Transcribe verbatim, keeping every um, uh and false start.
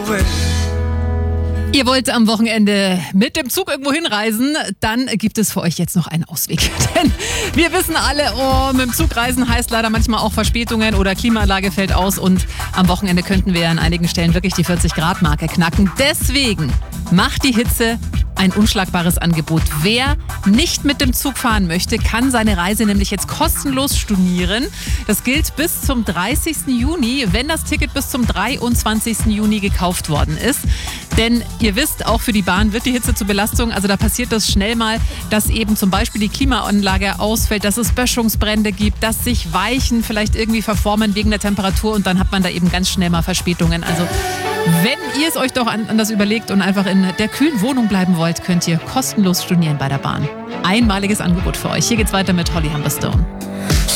away. Ihr wollt am Wochenende mit dem Zug irgendwo hinreisen, dann gibt es für euch jetzt noch einen Ausweg. Denn wir wissen alle, oh, mit dem Zug reisen heißt leider manchmal auch Verspätungen oder Klimaanlage fällt aus und am Wochenende könnten wir an einigen Stellen wirklich die vierzig Grad Marke knacken. Deswegen macht die Hitze ein unschlagbares Angebot. Wer nicht mit dem Zug fahren möchte, kann seine Reise nämlich jetzt kostenlos stornieren. Das gilt bis zum dreißigsten Juni, wenn das Ticket bis zum dreiundzwanzigsten Juni gekauft worden ist. Denn ihr wisst, auch für die Bahn wird die Hitze zur Belastung. Also da passiert das schnell mal, dass eben zum Beispiel die Klimaanlage ausfällt, dass es Böschungsbrände gibt, dass sich Weichen vielleicht irgendwie verformen wegen der Temperatur und dann hat man da eben ganz schnell mal Verspätungen. Also wenn ihr es euch doch anders überlegt und einfach in der kühlen Wohnung bleiben wollt, könnt ihr kostenlos stornieren bei der Bahn. Einmaliges Angebot für euch. Hier geht's weiter mit Holly Humberstone.